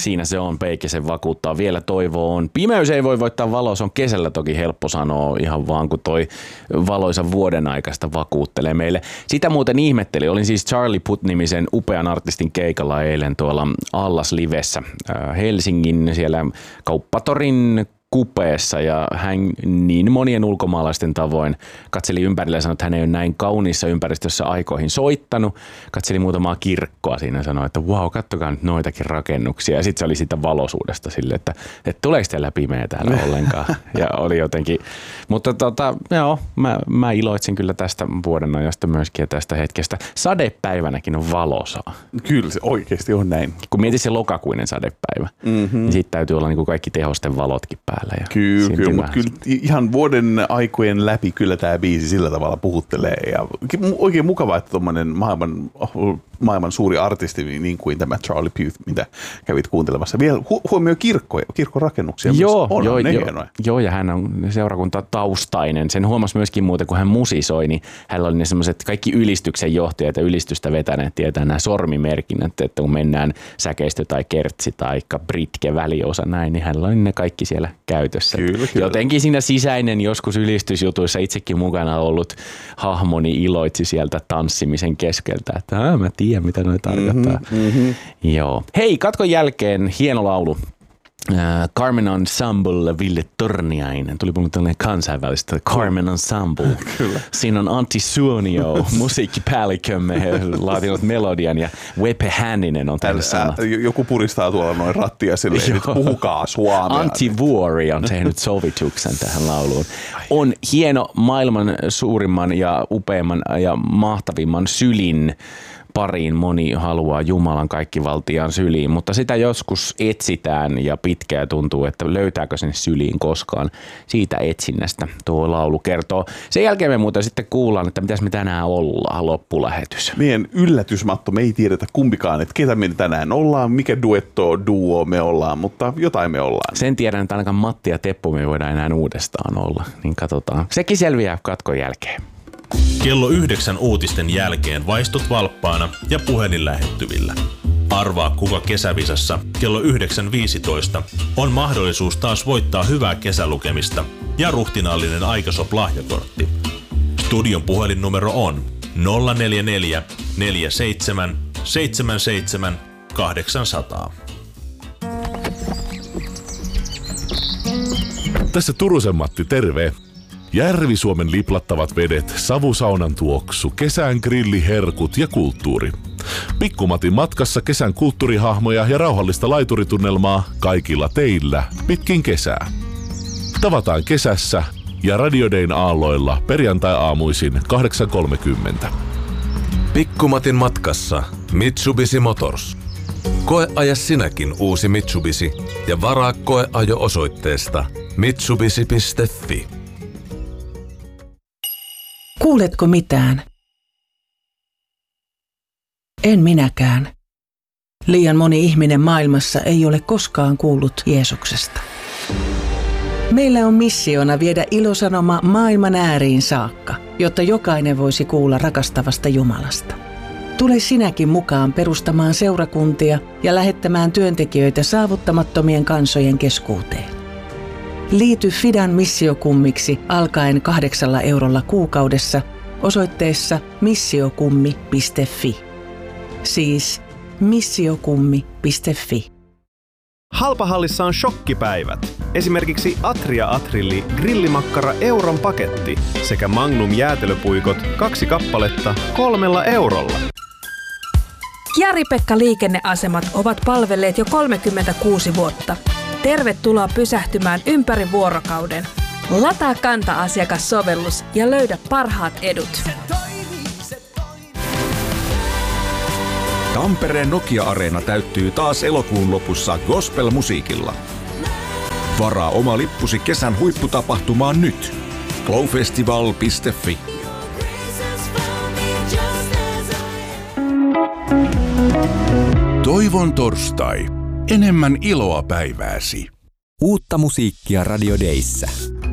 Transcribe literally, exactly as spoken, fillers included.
Siinä se on, Peikkisen vakuuttaa. Vielä toivo on. Pimeys ei voi voittaa valoa, se on kesällä toki helppo sanoa ihan vaan, kun toi valoisa vuoden aikaista vakuuttelee meille. Sitä muuten ihmetteli. Olin siis Charlie Puth-nimisen upean artistin keikalla eilen tuolla Allas Livessä Helsingin siellä Kauppatorin kupeessa ja hän niin monien ulkomaalaisten tavoin katseli ympärille ja sanoi, että hän ei ole näin kauniissa ympäristössä aikoihin soittanut. Katseli muutamaa kirkkoa siinä ja sanoi, että wow, kattokaa nyt noitakin rakennuksia. Ja sitten se oli siitä valoisuudesta sille, että, että tuleeko teillä pimeä täällä ollenkaan. Ja oli jotenkin, mutta tota, joo, mä, mä iloitsin kyllä tästä vuoden ajasta myöskin ja tästä hetkestä. Sadepäivänäkin on valosaa. Kyllä se oikeasti on näin. Kun mietit se lokakuinen sadepäivä, mm-hmm. niin siitä täytyy olla niin kuin kaikki tehosten valotkin päällä. Kyllä, kyllä, mutta kyllä ihan vuoden aikojen läpi kyllä tämä biisi sillä tavalla puhuttelee ja oikein mukavaa, että tuommoinen maailman, maailman suuri artisti niin kuin tämä Charlie Puth, mitä kävit kuuntelemassa. Vielä hu- huomioi kirkkoja, kirkkorakennuksia. Joo, on, joo, on joo, joo, ja hän on seurakuntataustainen. Sen huomasi myöskin muuten, kun hän musisoi, niin hänellä oli ne semmoiset kaikki ylistyksen johtajat ja ylistystä vetäneet tietää nämä sormimerkinnät, että kun mennään säkeistö tai kertsi tai britke väliosa näin, niin hänellä oli ne kaikki siellä käytössä. Kyllä, kyllä. Jotenkin siinä sisäinen joskus ylistysjutuissa itsekin mukana ollut hahmoni iloitsi sieltä tanssimisen keskeltä, että ah, mä tiedän mitä noi tarkoittaa. Mm-hmm, mm-hmm. Joo. Hei, katkon jälkeen hieno laulu. Uh, Carmen Ensemble, Ville Torniainen. Tuli mulle tällainen kansainvälistä Carmen Ensemble. Kyllä. Siinä on Antti Suonio, musiikkipäällikkömme, laatinut melodian ja Wepe Hänninen on tälle sanat. Joku puristaa tuolla noin rattia silleen, että puhukaa suomea. Antti Vuori on tehnyt sovituksen tähän lauluun. On hieno maailman suurimman ja upeimman ja mahtavimman sylin pariin moni haluaa Jumalan kaikkivaltiaan syliin, mutta sitä joskus etsitään ja pitkään tuntuu, että löytääkö sen syliin koskaan. Siitä etsinnästä tuo laulu kertoo. Sen jälkeen me muuten sitten kuullaan, että mitäs me tänään ollaan, loppulähetys. Meidän yllätysmatto, me ei tiedetä kumpikaan, että ketä me tänään ollaan, mikä duetto, duo me ollaan, mutta jotain me ollaan. Sen tiedän, että ainakaan Matti ja Teppo me voidaan enää uudestaan olla, niin katsotaan. Sekin selviää katkon jälkeen. Kello yhdeksän uutisten jälkeen vaistut valppaana ja puhelin lähettyvillä. Arvaa kuka kesävisassa kello yhdeksän viisitoista on mahdollisuus taas voittaa hyvää kesälukemista ja ruhtinaallinen Aikasop-lahjakortti. Studion puhelinnumero on nolla neljä neljä neljä seitsemän seitsemän seitsemän kahdeksan nolla nolla. Tässä Turusen Matti, terve! Järvi-Suomen liplattavat vedet, savusaunan tuoksu, kesän grilliherkut ja kulttuuri. Pikkumatin matkassa kesän kulttuurihahmoja ja rauhallista laituritunnelmaa kaikilla teillä pitkin kesää. Tavataan kesässä ja Radio Dayn aalloilla perjantai-aamuisin kahdeksan kolmekymmentä. Pikkumatin matkassa Mitsubishi Motors. Koeaja sinäkin uusi Mitsubishi ja varaa koeajo osoitteesta mitsubishi piste fi. Kuuletko mitään? En minäkään. Liian moni ihminen maailmassa ei ole koskaan kuullut Jeesuksesta. Meillä on missiona viedä ilosanoma maailman ääriin saakka, jotta jokainen voisi kuulla rakastavasta Jumalasta. Tule sinäkin mukaan perustamaan seurakuntia ja lähettämään työntekijöitä saavuttamattomien kansojen keskuuteen. Liity Fidan missiokummiksi alkaen kahdeksalla eurolla kuukaudessa osoitteessa missiokummi piste fi. Siis missiokummi piste fi. Halpahallissa on shokkipäivät. Esimerkiksi Atria Atrilli grillimakkara euron paketti sekä Magnum jäätelöpuikot kaksi kappaletta kolmella eurolla. Jari-Pekka liikenneasemat ovat palvelleet jo kolmekymmentäkuusi vuotta. Tervetuloa pysähtymään ympäri vuorokauden. Lataa Kanta-asiakassovellus ja löydä parhaat edut. Tampereen Nokia-areena täyttyy taas elokuun lopussa gospel-musiikilla. Varaa oma lippusi kesän huipputapahtumaan nyt. glowfestival piste fi. Toivon torstai. Enemmän iloa päivääsi. Uutta musiikkia Radio Dayssä.